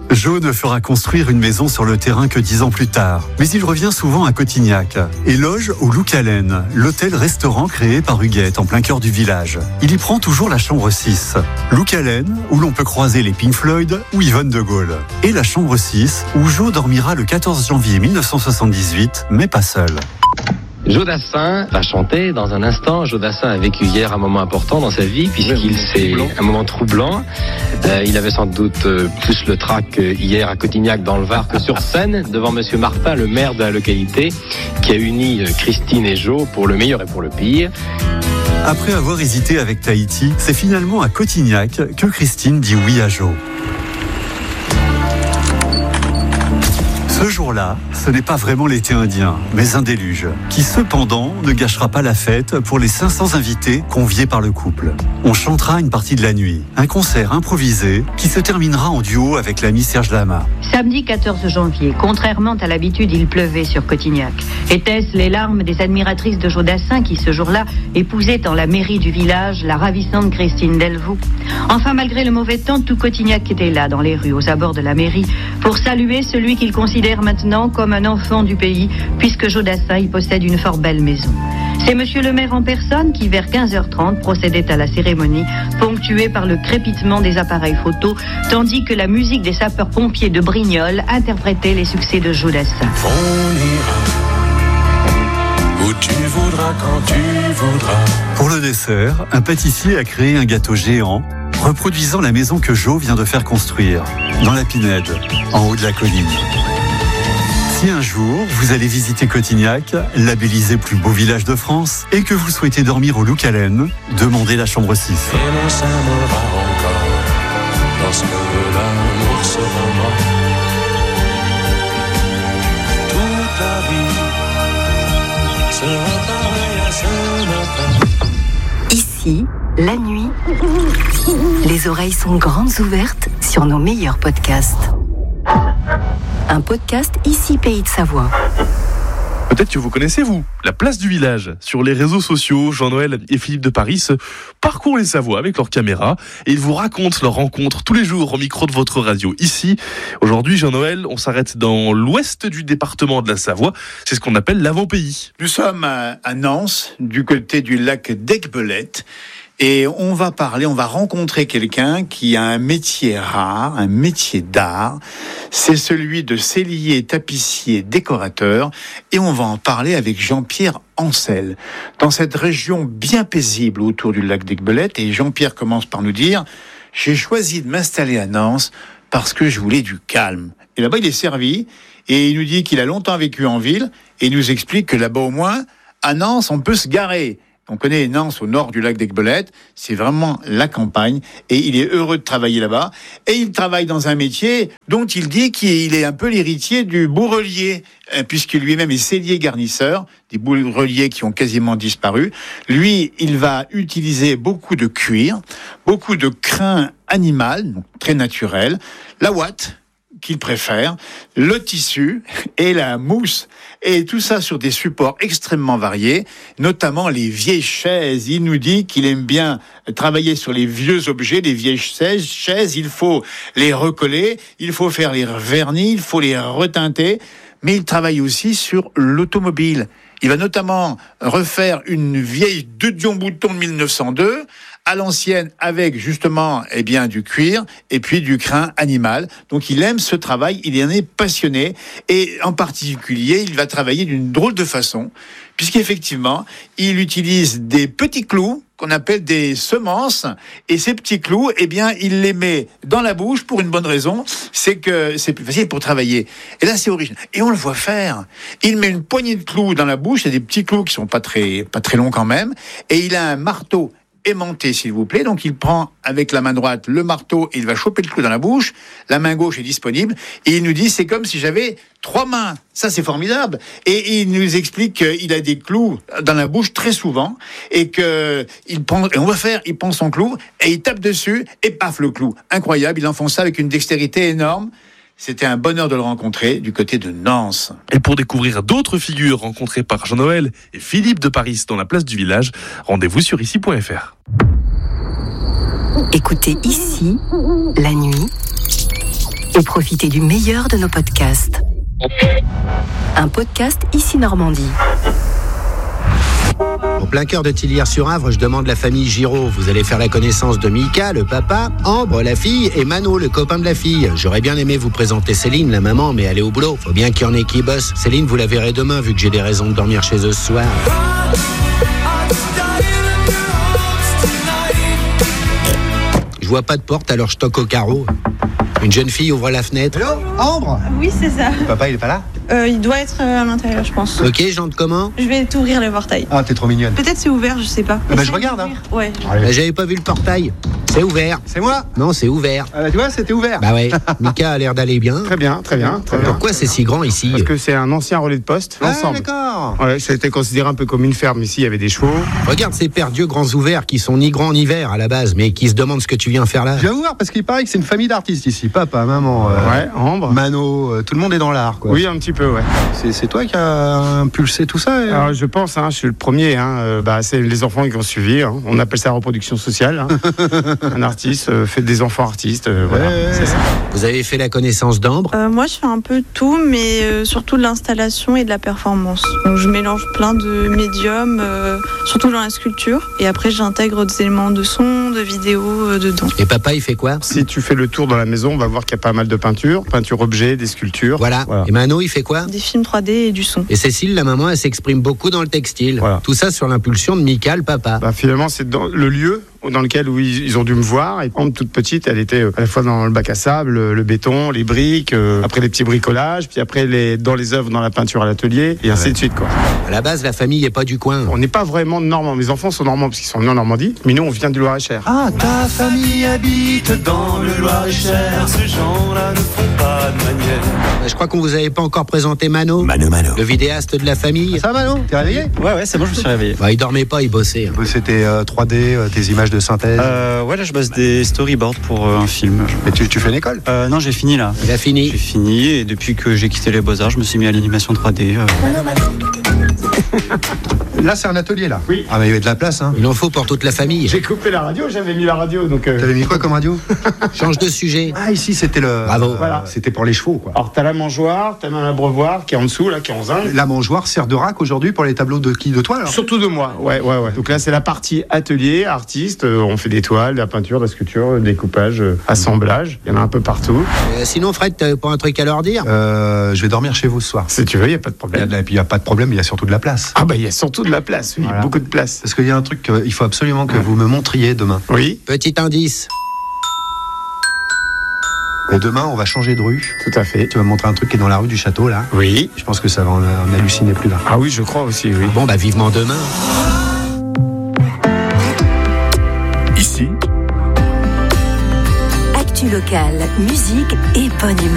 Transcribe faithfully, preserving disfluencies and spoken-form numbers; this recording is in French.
Jo ne fera construire une maison sur le terrain que dix ans plus tard. Mais il revient souvent à Cotignac et loge au Loucalen, l'hôtel-restaurant créé par Huguette en plein cœur du village. Il y prend toujours la chambre six. Loucalen, où l'on peut croiser les Pink Floyd ou Yvonne de Gaulle. Et la chambre six, où Jo dormira le quatorze janvier mille neuf cent soixante-dix-huit, mais pas seul. Jo Dassin va chanter dans un instant. Jo Dassin a vécu hier un moment important dans sa vie puisqu'il s'est un moment troublant. Euh, il avait sans doute euh, plus le trac euh, hier à Cotignac dans le Var que sur scène devant Monsieur Martin, le maire de la localité, qui a uni euh, Christine et Jo pour le meilleur et pour le pire. Après avoir hésité avec Tahiti, c'est finalement à Cotignac que Christine dit oui à Jo. Ce jour-là, ce n'est pas vraiment l'été indien, mais un déluge, qui cependant ne gâchera pas la fête pour les cinq cents invités conviés par le couple. On chantera une partie de la nuit, un concert improvisé qui se terminera en duo avec l'ami Serge Lama. Samedi quatorze janvier, contrairement à l'habitude, il pleuvait sur Cotignac. Étaient-ce les larmes des admiratrices de Jo Dassin qui, ce jour-là, épousaient dans la mairie du village la ravissante Christine Delvaux? Enfin, malgré le mauvais temps, tout Cotignac était là, dans les rues, aux abords de la mairie, pour saluer celui qu'il considère maintenant comme un enfant du pays, puisque Jo Dassin y possède une fort belle maison. C'est monsieur le maire en personne qui, vers quinze heures trente, procédait à la cérémonie, ponctuée par le crépitement des appareils photos, tandis que la musique des sapeurs-pompiers de Brignoles interprétait les succès de Jo Dassin. On ira où tu voudras, quand tu voudras. Pour le dessert, un pâtissier a créé un gâteau géant, reproduisant la maison que Jo vient de faire construire, dans la Pinède, en haut de la colline. Si un jour, vous allez visiter Cotignac, labellisé plus beau village de France, et que vous souhaitez dormir au Loucalen, demandez la chambre six. Et l'on s'aimera encore lorsque l'amour sera mort. Toute la vie sera pareille à ce matin. Ici, la nuit, les oreilles sont grandes ouvertes sur nos meilleurs podcasts. Un podcast Ici Pays de Savoie. Peut-être que vous connaissez, vous, la place du village. Sur les réseaux sociaux, Jean-Noël et Philippe de Paris parcourent les Savoies avec leurs caméras et ils vous racontent leurs rencontres tous les jours au micro de votre radio. Ici, aujourd'hui, Jean-Noël, on s'arrête dans l'ouest du département de la Savoie. C'est ce qu'on appelle l'avant-pays. Nous sommes à, à Nance, du côté du lac d'Aiguebelette. Et on va parler, on va rencontrer quelqu'un qui a un métier rare, un métier d'art. C'est celui de sellier, tapissier, décorateur. Et on va en parler avec Jean-Pierre Ancel. Dans cette région bien paisible autour du lac d'Aiguebelette. Et Jean-Pierre commence par nous dire « J'ai choisi de m'installer à Nance parce que je voulais du calme. » Et là-bas, il est servi. Et il nous dit qu'il a longtemps vécu en ville. Et il nous explique que là-bas, au moins, à Nance, on peut se garer. On connaît Nance au nord du lac d'Aiguebelette, c'est vraiment la campagne et il est heureux de travailler là-bas. Et il travaille dans un métier dont il dit qu'il est un peu l'héritier du bourrelier, puisque lui-même est sellier garnisseur, des bourreliers qui ont quasiment disparu. Lui, il va utiliser beaucoup de cuir, beaucoup de crin animal, donc très naturel, la ouate qu'il préfère, le tissu et la mousse, et tout ça sur des supports extrêmement variés, notamment les vieilles chaises. Il nous dit qu'il aime bien travailler sur les vieux objets, les vieilles chaises, chaises, il faut les recoller, il faut faire les vernis, il faut les reteinter, mais il travaille aussi sur l'automobile. Il va notamment refaire une vieille de Dion Bouton de mille neuf cent deux, à l'ancienne, avec justement eh bien du cuir et puis du crin animal. Donc il aime ce travail, il en est passionné et en particulier il va travailler d'une drôle de façon puisqu'effectivement il utilise des petits clous qu'on appelle des semences et ces petits clous eh bien il les met dans la bouche pour une bonne raison, c'est que c'est plus facile pour travailler. Et là c'est original et on le voit faire. Il met une poignée de clous dans la bouche, il y a des petits clous qui sont pas très pas très longs quand même et il a un marteau aimanté, s'il vous plaît. Donc, il prend avec la main droite le marteau et il va choper le clou dans la bouche. La main gauche est disponible. Et il nous dit, c'est comme si j'avais trois mains. Ça, c'est formidable. Et il nous explique qu'il a des clous dans la bouche très souvent et que il prend, et on va faire, il prend son clou et il tape dessus et paf, le clou. Incroyable. Il enfonce ça avec une dextérité énorme. C'était un bonheur de le rencontrer du côté de Nance. Et pour découvrir d'autres figures rencontrées par Jean-Noël et Philippe de Paris dans la place du village, rendez-vous sur ici point f r. Écoutez Ici, la nuit, et profitez du meilleur de nos podcasts. Un podcast Ici Normandie. Au plein cœur de Tillières-sur-Avre, je demande la famille Giraud. Vous allez faire la connaissance de Mika, le papa, Ambre, la fille, et Mano, le copain de la fille. J'aurais bien aimé vous présenter Céline, la maman, mais elle est au boulot. Faut bien qu'il y en ait qui bossent. Céline, vous la verrez demain, vu que j'ai des raisons de dormir chez eux ce soir. Je vois pas de porte, alors je toque au carreau. Une jeune fille ouvre la fenêtre. Hello, Ambre? Oui, c'est ça. Papa, il est pas là? Euh, il doit être à l'intérieur, je pense. Ok, j'entre comment? Je vais t'ouvrir le portail. Ah, t'es trop mignonne. Peut-être c'est ouvert, je sais pas. Bah, je regarde, hein. Ouais. Bah, j'avais pas vu le portail. C'est ouvert. C'est moi? Non, c'est ouvert. Ah, bah, tu vois, c'était ouvert. Bah ouais, Mika a l'air d'aller bien. Très bien, très bien, très bien. Pourquoi c'est si grand ici? Parce que c'est un ancien relais de poste, Ah, l'ensemble. d'accord. Ouais, ça a été considéré un peu comme une ferme. Ici, il y avait des chevaux. Regarde ces paires d'yeux grands ouverts qui sont ni grands ni verts à la base, mais qui se demandent ce que tu viens faire là. Je viens vous voir parce qu'il paraît que c'est une famille d'artistes ici. Papa, maman, euh, Ouais, Ambre. Mano, euh, tout le monde est dans l'art, quoi. Oui, un petit peu, ouais. C'est, c'est toi qui as impulsé tout ça et... Alors, je pense, hein, je suis le premier. Hein, euh, bah, c'est les enfants qui ont suivi. Hein. On appelle ça reproduction sociale. Hein. Un artiste euh, fait des enfants artistes. Euh, voilà, Ouais, c'est ouais. ça. Vous avez fait la connaissance d'Ambre? Euh, moi, je fais un peu tout, mais euh, surtout de l'installation et de la performance. Donc, je mélange plein de médiums, euh, surtout dans la sculpture. Et après, j'intègre des éléments de son, de vidéo euh, dedans. Et papa, il fait quoi? Si tu fais le tour dans la maison, on va voir qu'il y a pas mal de peintures. Peinture objet, des sculptures. Voilà. Voilà. Et Mano, il fait quoi? Des films trois D et du son. Et Cécile, la maman, elle s'exprime beaucoup dans le textile. Voilà. Tout ça sur l'impulsion de Mika, le papa. Bah, finalement, c'est dans le lieu dans lequel où ils, ils ont dû me voir. Et Ambre, toute petite, elle était euh, à la fois dans le bac à sable, le, le béton, les briques, euh, après les petits bricolages, puis après les, dans les œuvres, dans la peinture à l'atelier, et ainsi Ouais. de suite, quoi. À la base, la famille est pas du coin. On n'est pas vraiment normands. Mes enfants sont normands parce qu'ils sont nés en Normandie, mais nous, on vient du Loir-et-Cher. Ah, ta famille habite Dans le Loir-et-Cher, ces gens-là ne font pas de manière. Je crois qu'on vous avait pas encore présenté Mano. Mano, Mano. Le vidéaste de la famille. Ça va, Mano? T'es réveillé? Ouais, ouais, c'est bon, je me suis réveillé. Bah, il dormait pas, il bossait. hein. C'était euh, trois D, euh, tes images de synthèse. Euh, ouais, là, je bosse des storyboards pour euh, un film. Et tu, tu fais une école? Euh, non, j'ai fini là. Il a fini. J'ai fini et depuis que j'ai quitté les Beaux-Arts, je me suis mis à l'animation trois D. euh. Là, c'est un atelier, là. Oui. Ah, mais il y avait de la place, hein. Il en faut pour toute la famille. J'ai coupé la radio, j'avais mis la radio, donc... euh, T'avais mis quoi comme radio? Change de sujet. Ah, ici, c'était le. Bravo. euh, Voilà. C'était pour les chevaux, quoi. Alors, t'as la mangeoire, t'as même l'abreuvoir qui est en dessous, là, qui est en zinc. La mangeoire sert de rack aujourd'hui pour les tableaux de qui? De toi, alors? Surtout de moi, ouais, ouais, ouais. Donc là, c'est la partie atelier, artiste. euh, on fait des toiles, de la peinture, de la sculpture, le découpage, euh, assemblage. Il y en a un peu partout. Euh, sinon, Fred, t'avais pas un truc à leur dire? Euh, je vais dormir chez vous ce soir. Si tu veux, il n'y a pas de Il y a problème. de la- Et puis, il n'y a pas de problème, il y a surtout de la place. Ah bah, il y a surtout de la place, oui, Voilà. beaucoup de place. Parce qu'il y a un truc qu'il faut absolument que vous me montriez demain. Oui, Petit indice. Et demain, on va changer de rue. tout à fait. Tu vas me montrer un truc qui est dans la rue du château, là. Oui. Je pense que ça va en, en halluciner plus d'un. Ah oui, je crois aussi, oui. Bon, bah, vivement demain. Ici, Actu locale, musique et bonne humeur.